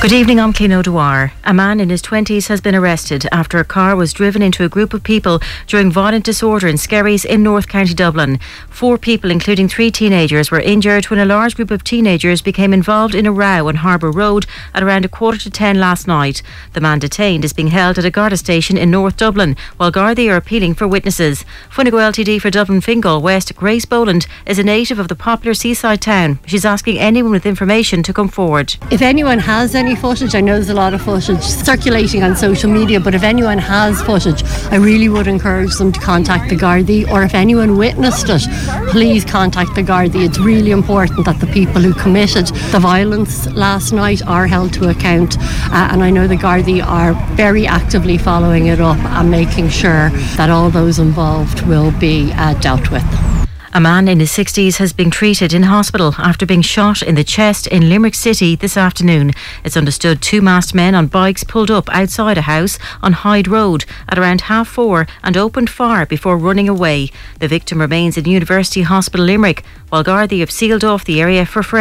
Good evening, I'm Clín O'Dwyer. A man in his 20s has been arrested after a car was driven into a group of people during violent disorder in Skerries in North County Dublin. 4 people, including 3 teenagers, were injured when a large group of teenagers became involved in a row on Harbour Road at around 9:45 last night. The man detained is being held at a Garda station in North Dublin, while Gardaí are appealing for witnesses. Funnigo LTD for Dublin Fingal West, Grace Boland, is a native of the popular seaside town. She's asking anyone with information to come forward. If anyone has any footage, I know there's a lot of footage circulating on social media, but if anyone has footage, I really would encourage them to contact the Gardaí, or if anyone witnessed it, please contact the Gardaí. It's really important that the people who committed the violence last night are held to account, and I know the Gardaí are very actively following it up and making sure that all those involved will be dealt with. A man in his 60s has been treated in hospital after being shot in the chest in Limerick City this afternoon. It's understood 2 masked men on bikes pulled up outside a house on Hyde Road at around 4:30 and opened fire before running away. The victim remains in University Hospital Limerick, while Gardaí have sealed off the area for forensic